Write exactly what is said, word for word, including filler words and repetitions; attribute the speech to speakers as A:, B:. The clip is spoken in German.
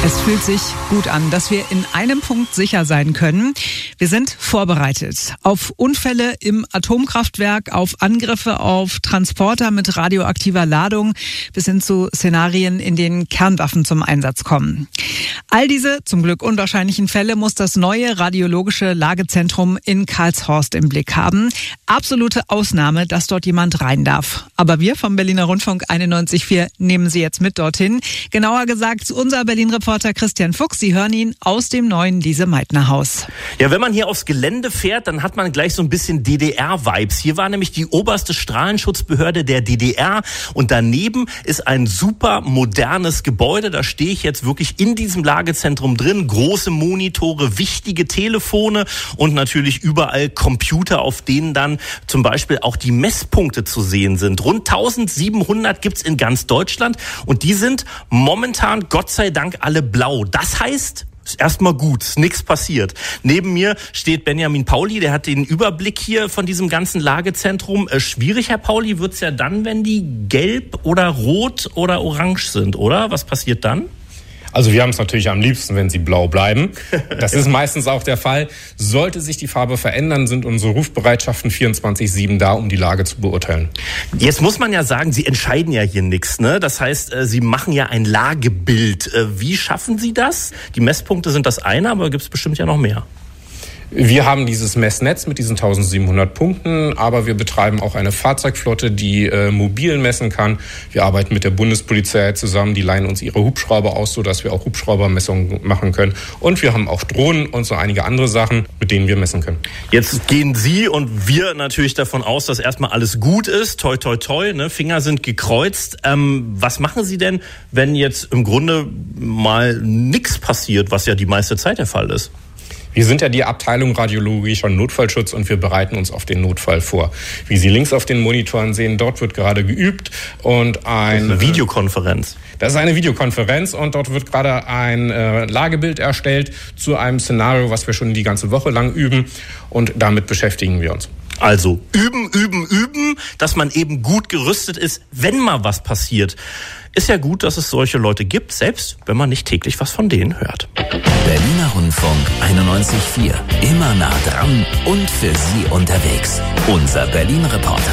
A: Es fühlt sich gut an, dass wir in einem Punkt sicher sein können. Wir sind vorbereitet auf Unfälle im Atomkraftwerk, auf Angriffe auf Transporter mit radioaktiver Ladung bis hin zu Szenarien, in denen Kernwaffen zum Einsatz kommen. All diese zum Glück unwahrscheinlichen Fälle muss das neue radiologische Lagezentrum in Karlshorst im Blick haben. Absolute Ausnahme, dass dort jemand rein darf. Aber wir vom Berliner Rundfunk einundneunzig Komma vier nehmen Sie jetzt mit dorthin. Genauer gesagt, unser Berlin-Reporter Christian Fuchs. Sie hören ihn aus dem neuen Lise-Meitner-Haus.
B: Ja, wenn man hier aufs Gelände fährt, dann hat man gleich so ein bisschen D D R-Vibes. Hier war nämlich die oberste Strahlenschutzbehörde der D D R und daneben ist ein super modernes Gebäude. Da stehe ich jetzt wirklich in diesem Lagezentrum drin. Große Monitore, wichtige Telefone und natürlich überall Computer, auf denen dann zum Beispiel auch die Messpunkte zu sehen sind. Rund eintausendsiebenhundert gibt's in ganz Deutschland und die sind momentan, Gott sei Dank, alle blau. Das heißt, ist erstmal gut, ist nichts passiert. Neben mir steht Benjamin Pauli, der hat den Überblick hier von diesem ganzen Lagezentrum. Äh, schwierig, Herr Pauli, wird's ja dann, wenn die gelb oder rot oder orange sind, oder? Was passiert dann?
C: Also wir haben es natürlich am liebsten, wenn sie blau bleiben. Das ist meistens auch der Fall. Sollte sich die Farbe verändern, sind unsere Rufbereitschaften vierundzwanzig sieben da, um die Lage zu beurteilen.
B: Jetzt muss man ja sagen, Sie entscheiden ja hier nichts, ne? Das heißt, Sie machen ja ein Lagebild. Wie schaffen Sie das? Die Messpunkte sind das eine, aber gibt es bestimmt ja noch mehr.
C: Wir haben dieses Messnetz mit diesen eintausendsiebenhundert Punkten, aber wir betreiben auch eine Fahrzeugflotte, die äh, mobil messen kann. Wir arbeiten mit der Bundespolizei zusammen, die leihen uns ihre Hubschrauber aus, sodass wir auch Hubschraubermessungen machen können. Und wir haben auch Drohnen und so einige andere Sachen, mit denen wir messen können.
B: Jetzt gehen Sie und wir natürlich davon aus, dass erstmal alles gut ist. Toi, toi, toi, ne? Finger sind gekreuzt. Ähm, was machen Sie denn, wenn jetzt im Grunde mal nichts passiert, was ja die meiste Zeit der Fall ist?
C: Wir sind ja die Abteilung radiologischer Notfallschutz und wir bereiten uns auf den Notfall vor. Wie Sie links auf den Monitoren sehen, dort wird gerade geübt und ein...
B: Das ist eine Videokonferenz.
C: Das ist eine Videokonferenz und dort wird gerade ein äh, Lagebild erstellt zu einem Szenario, was wir schon die ganze Woche lang üben und damit beschäftigen wir uns.
B: Also üben, üben, üben, dass man eben gut gerüstet ist, wenn mal was passiert. Ist ja gut, dass es solche Leute gibt, selbst wenn man nicht täglich was von denen hört.
D: Berliner Rundfunk einundneunzig Komma vier. Immer nah dran und für Sie unterwegs. Unser Berlin-Reporter.